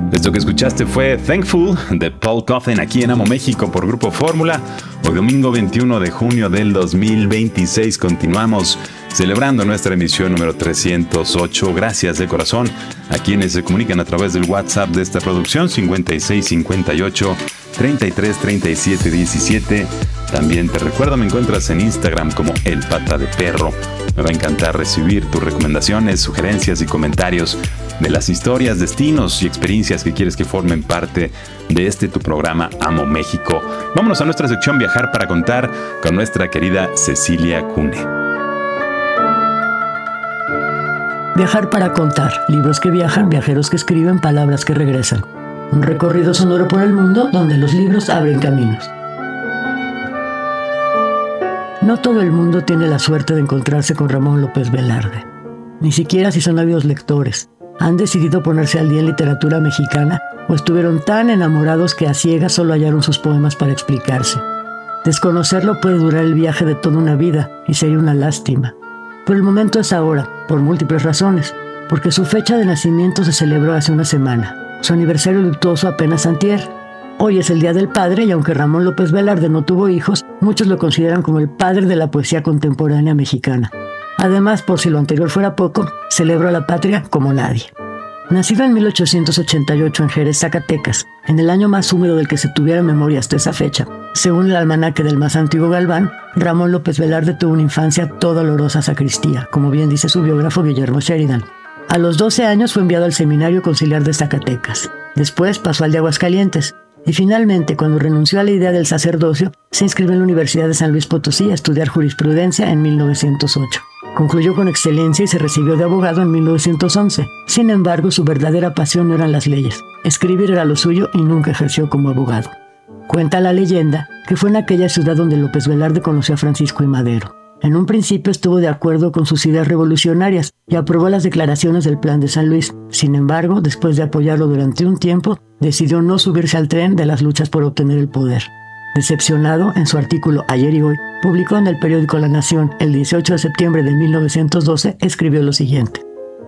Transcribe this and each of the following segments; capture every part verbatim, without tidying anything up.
Esto que escuchaste fue Thankful de Paul Coffin aquí en Amo México por Grupo Fórmula. Hoy domingo veintiuno de junio del dos mil veintiséis continuamos celebrando nuestra emisión número trescientos ocho. Gracias de corazón a quienes se comunican a través del WhatsApp de esta producción cincuenta y seis cincuenta y ocho treinta y tres treinta y siete diecisiete. También te recuerdo, me encuentras en Instagram como El Pata de Perro. Me va a encantar recibir tus recomendaciones, sugerencias y comentarios de las historias, destinos y experiencias que quieres que formen parte de este tu programa Amo México. Vámonos a nuestra sección Viajar para Contar con nuestra querida Cecilia Cune. Viajar para contar, libros que viajan, viajeros que escriben, palabras que regresan. Un recorrido sonoro por el mundo donde los libros abren caminos. No todo el mundo tiene la suerte de encontrarse con Ramón López Velarde. Ni siquiera si son ávidos lectores. Han decidido ponerse al día en literatura mexicana o estuvieron tan enamorados que a ciegas solo hallaron sus poemas para explicarse. Desconocerlo puede durar el viaje de toda una vida y sería una lástima. Pero el momento es ahora, por múltiples razones, porque su fecha de nacimiento se celebró hace una semana. Su aniversario luctuoso apenas antier. Hoy es el Día del Padre y aunque Ramón López Velarde no tuvo hijos, muchos lo consideran como el padre de la poesía contemporánea mexicana. Además, por si lo anterior fuera poco, celebró a la patria como nadie. Nacido en mil ochocientos ochenta y ocho en Jerez, Zacatecas, en el año más húmedo del que se tuviera memoria hasta esa fecha, según el almanaque del más antiguo Galván, Ramón López Velarde tuvo una infancia toda olorosa a sacristía, como bien dice su biógrafo Guillermo Sheridan. A los doce años fue enviado al Seminario Conciliar de Zacatecas. Después pasó al de Aguascalientes. Y finalmente, cuando renunció a la idea del sacerdocio, se inscribió en la Universidad de San Luis Potosí a estudiar jurisprudencia en mil novecientos ocho. Concluyó con excelencia y se recibió de abogado en mil novecientos once. Sin embargo, su verdadera pasión no eran las leyes. Escribir era lo suyo y nunca ejerció como abogado. Cuenta la leyenda que fue en aquella ciudad donde López Velarde conoció a Francisco I. Madero. En un principio estuvo de acuerdo con sus ideas revolucionarias y aprobó las declaraciones del Plan de San Luis. Sin embargo, después de apoyarlo durante un tiempo, decidió no subirse al tren de las luchas por obtener el poder. Decepcionado, en su artículo Ayer y Hoy, publicó en el periódico La Nación el dieciocho de septiembre de mil novecientos doce, escribió lo siguiente.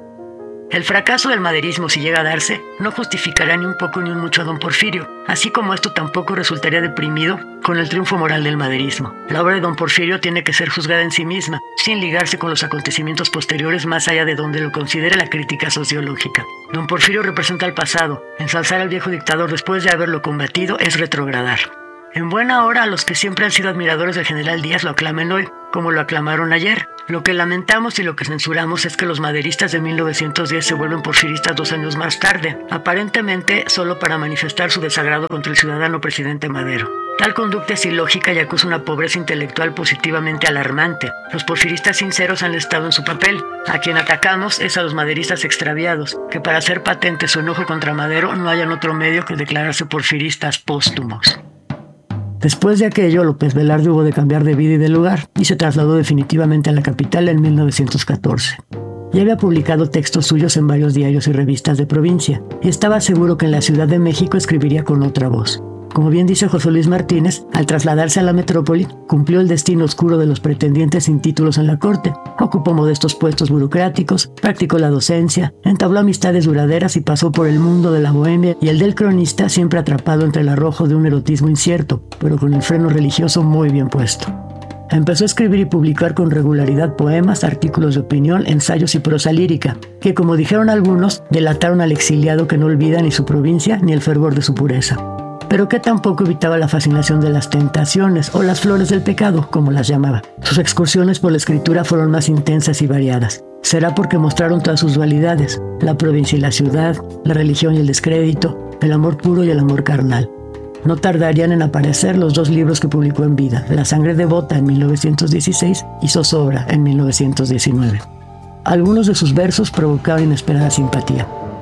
El fracaso del maderismo, si llega a darse, no justificará ni un poco ni un mucho a don Porfirio, así como esto tampoco resultaría deprimido con el triunfo moral del maderismo. La obra de don Porfirio tiene que ser juzgada en sí misma, sin ligarse con los acontecimientos posteriores más allá de donde lo considere la crítica sociológica. Don Porfirio representa el pasado. Ensalzar al viejo dictador después de haberlo combatido es retrogradar. En buena hora, a los que siempre han sido admiradores del general Díaz lo aclamen hoy, como lo aclamaron ayer. Lo que lamentamos y lo que censuramos es que los maderistas de mil novecientos diez se vuelven porfiristas dos años más tarde, aparentemente solo para manifestar su desagrado contra el ciudadano presidente Madero. Tal conducta es ilógica y acusa una pobreza intelectual positivamente alarmante. Los porfiristas sinceros han estado en su papel. A quien atacamos es a los maderistas extraviados, que para hacer patente su enojo contra Madero no hayan otro medio que declararse porfiristas póstumos. Después de aquello, López Velarde hubo de cambiar de vida y de lugar y se trasladó definitivamente a la capital en mil novecientos catorce. Ya había publicado textos suyos en varios diarios y revistas de provincia y estaba seguro que en la Ciudad de México escribiría con otra voz. Como bien dice José Luis Martínez, al trasladarse a la metrópoli, cumplió el destino oscuro de los pretendientes sin títulos en la corte, ocupó modestos puestos burocráticos, practicó la docencia, entabló amistades duraderas y pasó por el mundo de la bohemia y el del cronista, siempre atrapado entre el arrojo de un erotismo incierto, pero con el freno religioso muy bien puesto. Empezó a escribir y publicar con regularidad poemas, artículos de opinión, ensayos y prosa lírica, que, como dijeron algunos, delataron al exiliado que no olvida ni su provincia ni el fervor de su pureza. Pero que tampoco evitaba la fascinación de las tentaciones o las flores del pecado, como las llamaba. Sus excursiones por la escritura fueron más intensas y variadas. Será porque mostraron todas sus dualidades, la provincia y la ciudad, la religión y el descrédito, el amor puro y el amor carnal. No tardarían en aparecer los dos libros que publicó en vida, La sangre devota en mil novecientos dieciséis y Zozobra en mil novecientos diecinueve. Algunos de sus versos provocaban inesperada simpatía.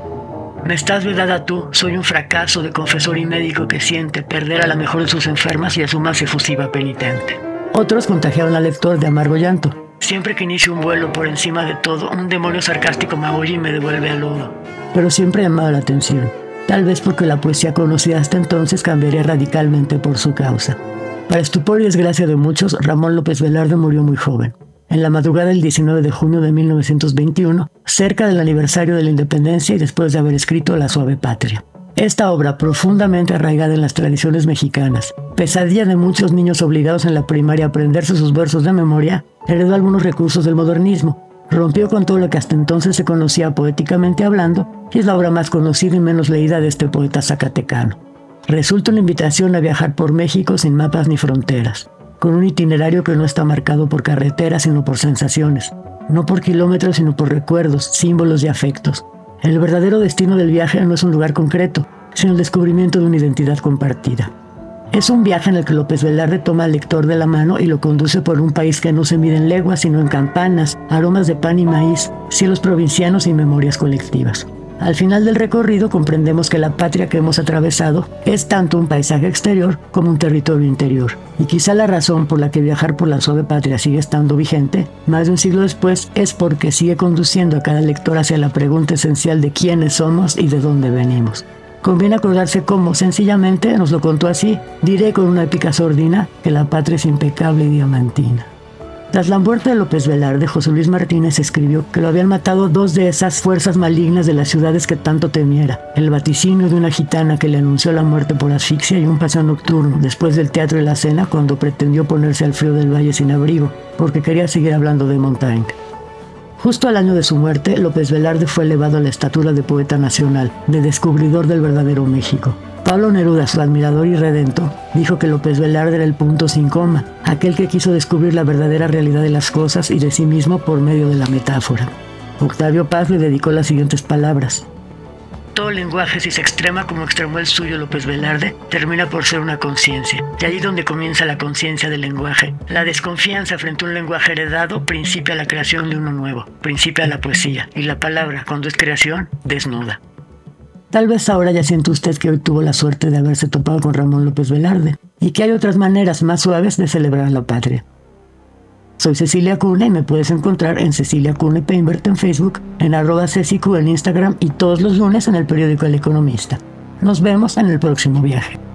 Me estás vedada tú, soy un fracaso de confesor y médico que siente perder a la mejor de sus enfermas y a su más efusiva penitente. Otros contagiaron al lector de amargo llanto. Siempre que inicio un vuelo por encima de todo, un demonio sarcástico me oye y me devuelve al lodo. Pero siempre llamaba la atención, tal vez porque la poesía conocida hasta entonces cambiaría radicalmente por su causa. Para estupor y desgracia de muchos, Ramón López Velarde murió muy joven. En la madrugada del diecinueve de junio de mil novecientos veintiuno, cerca del aniversario de la independencia y después de haber escrito La suave patria. Esta obra, profundamente arraigada en las tradiciones mexicanas, pesadilla de muchos niños obligados en la primaria a aprenderse sus versos de memoria, heredó algunos recursos del modernismo, rompió con todo lo que hasta entonces se conocía poéticamente hablando, y es la obra más conocida y menos leída de este poeta zacatecano. Resulta una invitación a viajar por México sin mapas ni fronteras, con un itinerario que no está marcado por carreteras sino por sensaciones, no por kilómetros sino por recuerdos, símbolos y afectos. El verdadero destino del viaje no es un lugar concreto, sino el descubrimiento de una identidad compartida. Es un viaje en el que López Velarde toma al lector de la mano y lo conduce por un país que no se mide en leguas, sino en campanas, aromas de pan y maíz, cielos provincianos y memorias colectivas. Al final del recorrido comprendemos que la patria que hemos atravesado es tanto un paisaje exterior como un territorio interior. Y quizá la razón por la que viajar por la suave patria sigue estando vigente, más de un siglo después, es porque sigue conduciendo a cada lector hacia la pregunta esencial de quiénes somos y de dónde venimos. Conviene acordarse cómo, sencillamente, nos lo contó así, diré con una épica sordina, que la patria es impecable y diamantina. Tras la muerte de López Velarde, José Luis Martínez escribió que lo habían matado dos de esas fuerzas malignas de las ciudades que tanto temiera: el vaticinio de una gitana que le anunció la muerte por asfixia y un paseo nocturno después del teatro y la cena, cuando pretendió ponerse al frío del valle sin abrigo, porque quería seguir hablando de Montaigne. Justo al año de su muerte, López Velarde fue elevado a la estatura de poeta nacional, de descubridor del verdadero México. Pablo Neruda, su admirador y redento, dijo que López Velarde era el punto sin coma, aquel que quiso descubrir la verdadera realidad de las cosas y de sí mismo por medio de la metáfora. Octavio Paz le dedicó las siguientes palabras: todo lenguaje, si se extrema como extremó el suyo López Velarde, termina por ser una conciencia. De allí donde comienza la conciencia del lenguaje. La desconfianza frente a un lenguaje heredado principia la creación de uno nuevo, principia la poesía, y la palabra, cuando es creación, desnuda. Tal vez ahora ya siente usted que hoy tuvo la suerte de haberse topado con Ramón López Velarde, y que hay otras maneras más suaves de celebrar la patria. Soy Cecilia Cune y me puedes encontrar en Cecilia Cune Peinbert en Facebook, en arroba cecicu en Instagram y todos los lunes en el periódico El Economista. Nos vemos en el próximo viaje.